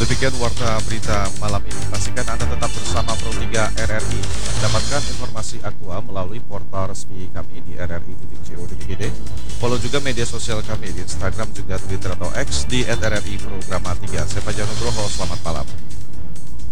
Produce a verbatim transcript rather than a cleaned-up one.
Demikian warta berita malam ini. Pastikan Anda tetap bersama Pro tiga R R I. Dapatkan informasi aktual melalui portal resmi kami di r r i titik co titik i d. Follow juga media sosial kami di Instagram juga Twitter atau X di at r r i programa tiga. Saya Fajar Nugroho, selamat malam.